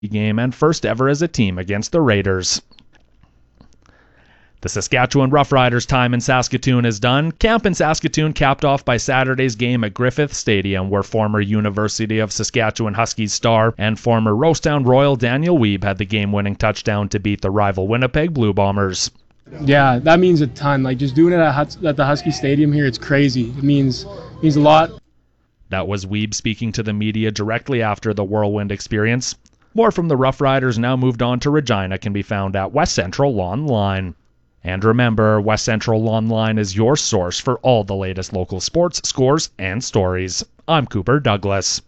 game and first ever as a team against the Raiders. The Saskatchewan Roughriders' time in Saskatoon is done. Camp in Saskatoon capped off by Saturday's game at Griffith Stadium, where former University of Saskatchewan Huskies star and former Rosetown Royal Daniel Wiebe had the game-winning touchdown to beat the rival Winnipeg Blue Bombers. Yeah, that means a ton. Like, just doing it at the Husky Stadium here, it's crazy. It means a lot. That was Wiebe speaking to the media directly after the whirlwind experience. More from the Roughriders now moved on to Regina can be found at West Central Online. And remember, West Central Online is your source for all the latest local sports, scores, and stories. I'm Cooper Douglas.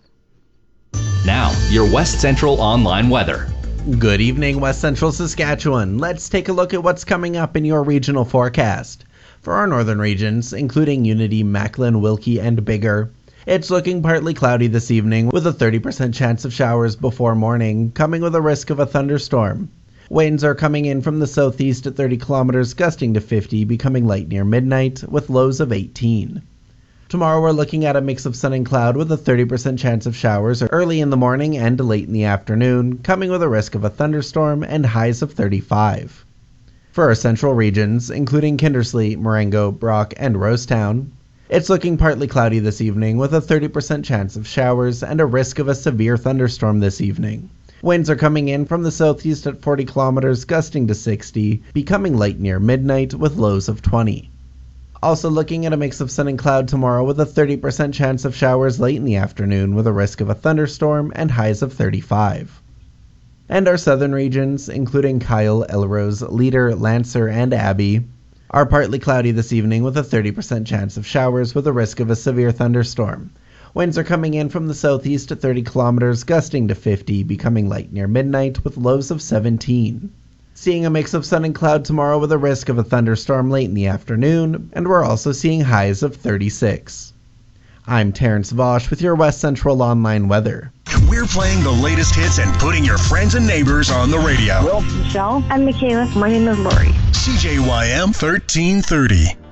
Now, your West Central Online weather. Good evening, West Central Saskatchewan. Let's take a look at what's coming up in your regional forecast. For our northern regions, including Unity, Macklin, Wilkie, and Biggar, it's looking partly cloudy this evening with a 30% chance of showers before morning, coming with a risk of a thunderstorm. Winds are coming in from the southeast at 30 kilometers, gusting to 50, becoming light near midnight, with lows of 18. Tomorrow we're looking at a mix of sun and cloud with a 30% chance of showers early in the morning and late in the afternoon, coming with a risk of a thunderstorm and highs of 35. For our central regions, including Kindersley, Marengo, Brock, and Rosetown, it's looking partly cloudy this evening with a 30% chance of showers and a risk of a severe thunderstorm this evening. Winds are coming in from the southeast at 40 kilometers, gusting to 60, becoming light near midnight with lows of 20. Also looking at a mix of sun and cloud tomorrow with a 30% chance of showers late in the afternoon with a risk of a thunderstorm and highs of 35. And our southern regions, including Kyle, Elrose, Leader, Lancer, and Abbey, are partly cloudy this evening with a 30% chance of showers with a risk of a severe thunderstorm. Winds are coming in from the southeast at 30 kilometers, gusting to 50, becoming light near midnight with lows of 17. Seeing a mix of sun and cloud tomorrow with a risk of a thunderstorm late in the afternoon, and we're also seeing highs of 36. I'm Terrence Vosch with your West Central Online weather. We're playing the latest hits and putting your friends and neighbors on the radio. Michelle. I'm Michaela. My name is Lori. CJYM 1330.